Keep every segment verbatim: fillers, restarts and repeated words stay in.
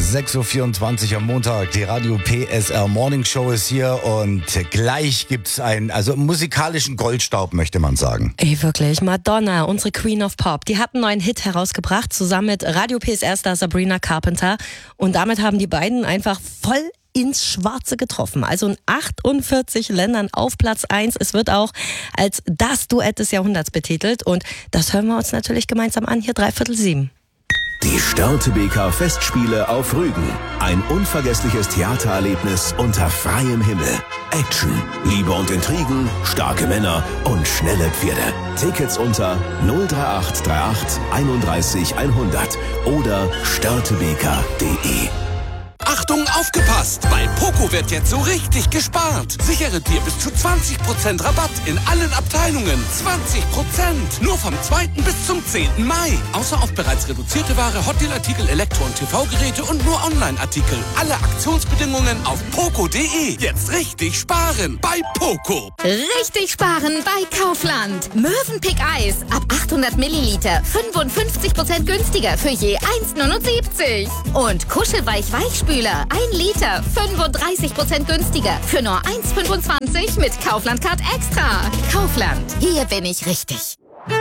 sechs Uhr vierundzwanzig am Montag, die Radio P S R Morning Show ist hier und gleich gibt's einen, also musikalischen Goldstaub, möchte man sagen. Ey, wirklich, Madonna, unsere Queen of Pop, die hat einen neuen Hit herausgebracht, zusammen mit Radio P S R-Star Sabrina Carpenter, und damit haben die beiden einfach voll ins Schwarze getroffen. Also in achtundvierzig Ländern auf Platz eins. Es wird auch als das Duett des Jahrhunderts betitelt und das hören wir uns natürlich gemeinsam an, hier dreiviertel sieben. Die Störtebeker Festspiele auf Rügen. Ein unvergessliches Theatererlebnis unter freiem Himmel. Action, Liebe und Intrigen, starke Männer und schnelle Pferde. Tickets unter null drei acht drei acht einunddreißig hundert oder störtebeker punkt de. Achtung, aufgepasst! Bei Poco wird jetzt so richtig gespart. Sichere dir bis zu zwanzig Prozent Rabatt in allen Abteilungen. zwanzig Prozent! Nur vom zweiten bis zum zehnten Mai. Außer auf bereits reduzierte Ware, Hotdeal-Artikel, Elektro- und T V-Geräte und nur Online-Artikel. Alle Aktionsbedingungen auf poco punkt de. Jetzt richtig sparen bei Poco. Richtig sparen bei Kaufland. Mövenpick Eis ab achthundert Milliliter fünfundfünfzig Prozent günstiger für je eins Komma neunundsiebzig. Und Kuschelweich Weichspüler ein Liter fünfunddreißig Prozent günstiger für nur eins Komma fünfundzwanzig mit Kaufland Card Extra. Kaufland, hier bin ich richtig.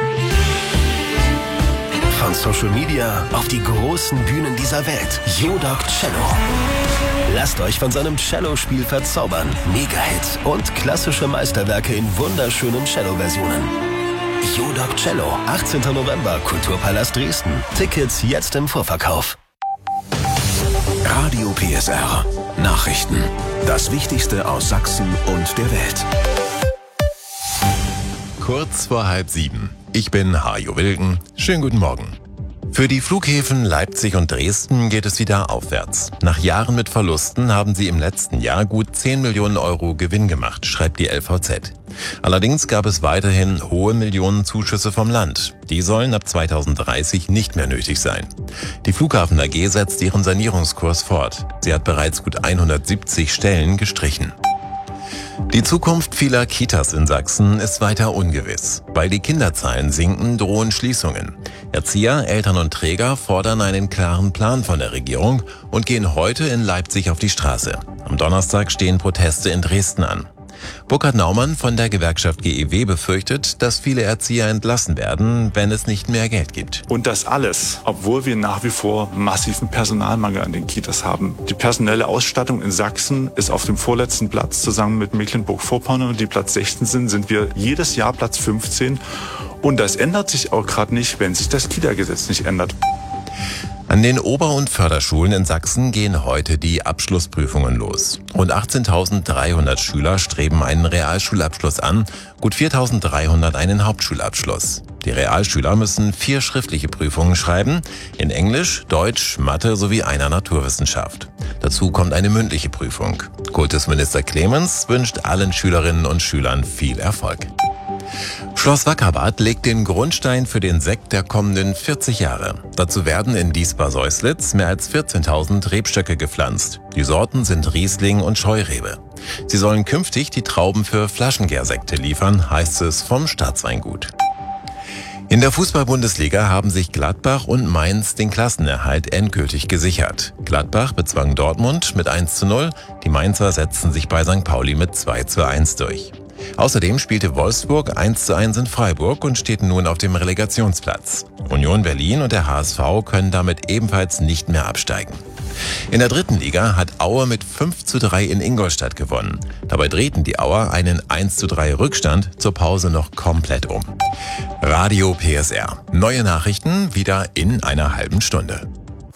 Von Social Media auf die großen Bühnen dieser Welt. Jodoc Cello. Lasst euch von seinem Cello-Spiel verzaubern. Mega-Hits und klassische Meisterwerke in wunderschönen Cello-Versionen. Jodoc Cello, achtzehnten November, Kulturpalast Dresden. Tickets jetzt im Vorverkauf. Radio P S R. Nachrichten. Das Wichtigste aus Sachsen und der Welt. Kurz vor halb sieben. Ich bin Hajo Wilken. Schönen guten Morgen. Für die Flughäfen Leipzig und Dresden geht es wieder aufwärts. Nach Jahren mit Verlusten haben sie im letzten Jahr gut zehn Millionen Euro Gewinn gemacht, schreibt die L V Z. Allerdings gab es weiterhin hohe Millionenzuschüsse vom Land. Die sollen ab zweitausenddreißig nicht mehr nötig sein. Die Flughafen A G setzt ihren Sanierungskurs fort. Sie hat bereits gut hundertsiebzig Stellen gestrichen. Die Zukunft vieler Kitas in Sachsen ist weiter ungewiss. Weil die Kinderzahlen sinken, drohen Schließungen. Erzieher, Eltern und Träger fordern einen klaren Plan von der Regierung und gehen heute in Leipzig auf die Straße. Am Donnerstag stehen Proteste in Dresden an. Burkhard Naumann von der Gewerkschaft G E W befürchtet, dass viele Erzieher entlassen werden, wenn es nicht mehr Geld gibt. Und das alles, obwohl wir nach wie vor massiven Personalmangel an den Kitas haben. Die personelle Ausstattung in Sachsen ist auf dem vorletzten Platz. Zusammen mit Mecklenburg-Vorpommern, die Platz sechzehn sind, sind wir jedes Jahr Platz fünfzehn. Und das ändert sich auch gerade nicht, wenn sich das Kita-Gesetz nicht ändert. An den Ober- und Förderschulen in Sachsen gehen heute die Abschlussprüfungen los. Rund achtzehntausenddreihundert Schüler streben einen Realschulabschluss an, gut viertausenddreihundert einen Hauptschulabschluss. Die Realschüler müssen vier schriftliche Prüfungen schreiben, in Englisch, Deutsch, Mathe sowie einer Naturwissenschaft. Dazu kommt eine mündliche Prüfung. Kultusminister Clemens wünscht allen Schülerinnen und Schülern viel Erfolg. Schloss Wackerbad legt den Grundstein für den Sekt der kommenden vierzig Jahre. Dazu werden in Diesbar-Seuslitz mehr als vierzehntausend Rebstöcke gepflanzt. Die Sorten sind Riesling und Scheurebe. Sie sollen künftig die Trauben für Flaschengärsekte liefern, heißt es vom Staatsweingut. In der Fußball-Bundesliga haben sich Gladbach und Mainz den Klassenerhalt endgültig gesichert. Gladbach bezwang Dortmund mit eins zu null, die Mainzer setzten sich bei Sankt Pauli mit zwei zu eins durch. Außerdem spielte Wolfsburg eins zu eins in Freiburg und steht nun auf dem Relegationsplatz. Union Berlin und der H S V können damit ebenfalls nicht mehr absteigen. In der dritten Liga hat Aue mit fünf zu drei in Ingolstadt gewonnen. Dabei drehten die Auer einen eins zu drei Rückstand zur Pause noch komplett um. Radio P S R. Neue Nachrichten wieder in einer halben Stunde.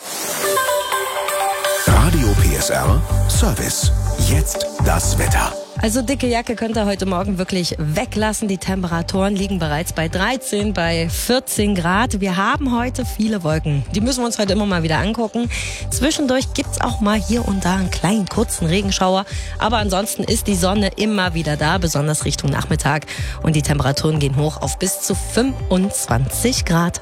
Radio P S R Service. Jetzt das Wetter. Also dicke Jacke könnt ihr heute Morgen wirklich weglassen. Die Temperaturen liegen bereits bei dreizehn, bei vierzehn Grad. Wir haben heute viele Wolken. Die müssen wir uns heute immer mal wieder angucken. Zwischendurch gibt's auch mal hier und da einen kleinen kurzen Regenschauer. Aber ansonsten ist die Sonne immer wieder da, besonders Richtung Nachmittag. Und die Temperaturen gehen hoch auf bis zu fünfundzwanzig Grad.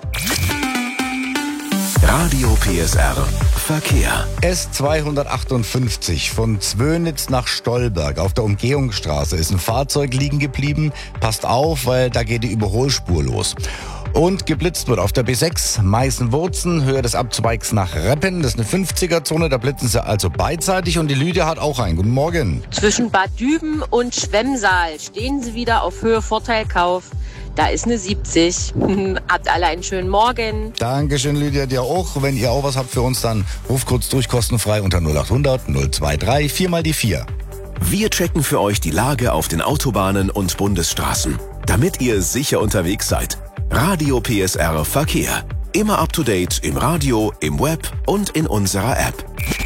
Radio P S R Verkehr. S zweihundertachtundfünfzig von Zwönitz nach Stolberg auf der Umgehungsstraße ist ein Fahrzeug liegen geblieben. Passt auf, weil da geht die Überholspur los. Und geblitzt wird auf der B sechs Meißen-Wurzen, Höhe des Abzweigs nach Reppen. Das ist eine fünfziger-Zone, da blitzen sie also beidseitig. Und die Lydia hat auch einen. Guten Morgen. Zwischen Bad Düben und Schwemmsaal stehen sie wieder auf Höhe Vorteilkauf. Da ist eine siebzig. Habt alle einen schönen Morgen. Dankeschön, Lydia, dir auch. Wenn ihr auch was habt für uns, dann ruft kurz durch, kostenfrei unter null acht hundert null dreiundzwanzig vier mal die vier. Wir checken für euch die Lage auf den Autobahnen und Bundesstraßen, damit ihr sicher unterwegs seid. Radio P S R Verkehr. Immer up to date im Radio, im Web und in unserer App.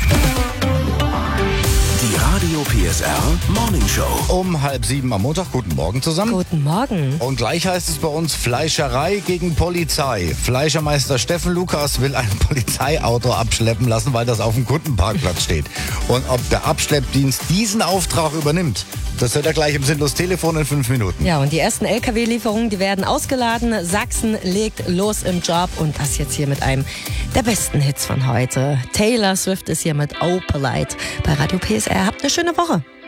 Die Radio P S R Morning Show. Um halb sieben am Montag. Guten Morgen zusammen. Guten Morgen. Und gleich heißt es bei uns Fleischerei gegen Polizei. Fleischermeister Steffen Lukas will ein Polizeiauto abschleppen lassen, weil das auf dem Kundenparkplatz steht. Und ob der Abschleppdienst diesen Auftrag übernimmt, das hört er gleich im Sinnlos Telefon in fünf Minuten. Ja, und die ersten L K W-Lieferungen, die werden ausgeladen. Sachsen legt los im Job. Und das jetzt hier mit einem der besten Hits von heute. Taylor Swift ist hier mit Oh Polite bei Radio P S R. Habt eine schöne Woche.